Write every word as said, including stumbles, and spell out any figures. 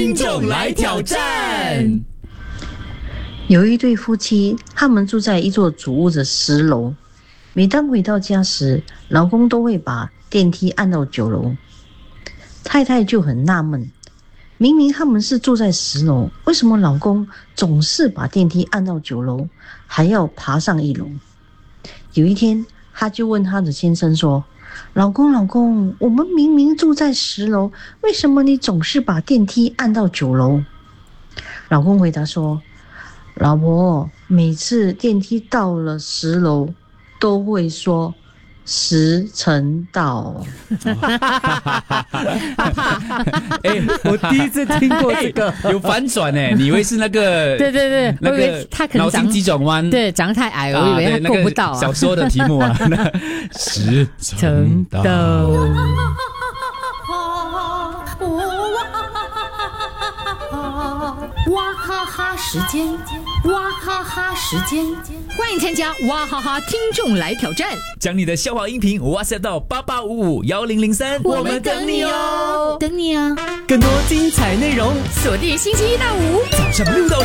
听众来挑战。 有一对夫妻，他们住在一座主屋的十楼。每当回到家时，老公都会把电梯按到九楼。太太就很纳闷，明明他们是住在十楼，为什么老公总是把电梯按到九楼，还要爬上一楼？有一天，她就问她的先生说：老公老公，我们明明住在十楼，为什么你总是把电梯按到九楼？老公回答说：老婆，每次电梯到了十楼都会说时辰到。 哎，我第一次听过这个，有反转哎！你以为是那个？ 对对对， 那个他可能脑筋急转弯， 对，长太矮，我以为他够不到啊。 小说的题目啊，时辰到。 哇哈哈时间，哇哈哈时间，欢迎参加哇哈哈听众来挑战， 将你的笑话音频 WhatsApp 到八八五五幺零零三， 我们等你哦，等你啊！ 更多精彩内容， 锁定星期一到五早上六到